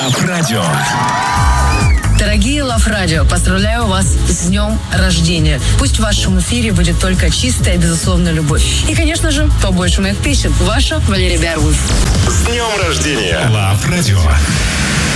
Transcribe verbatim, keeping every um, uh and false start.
Love Radio. Дорогие Love Radio, поздравляю вас с днем рождения. Пусть в вашем эфире будет только чистая, безусловная любовь. И, конечно же, побольше моих песен. Ваша Валерия Беарвуз. С днем рождения! Love Radio.